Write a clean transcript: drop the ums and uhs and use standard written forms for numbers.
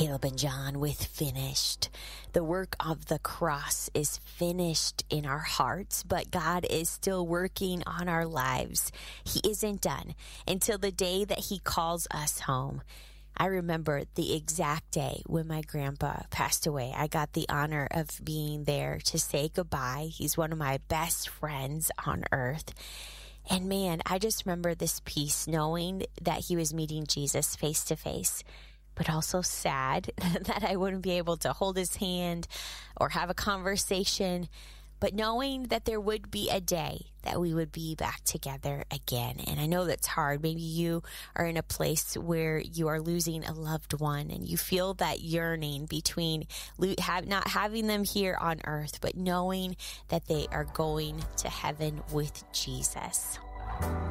Caleb and John with Finished. The work of the cross is finished in our hearts, but God is still working on our lives. He isn't done until the day that He calls us home. I remember the exact day when my grandpa passed away. I got the honor of being there to say goodbye. He's one of my best friends on earth. And man, I just remember this peace knowing that he was meeting Jesus face to face, but also sad that I wouldn't be able to hold his hand or have a conversation, but knowing that there would be a day that we would be back together again. And I know that's hard. Maybe you are in a place where you are losing a loved one and you feel that yearning between not having them here on earth, but knowing that they are going to heaven with Jesus.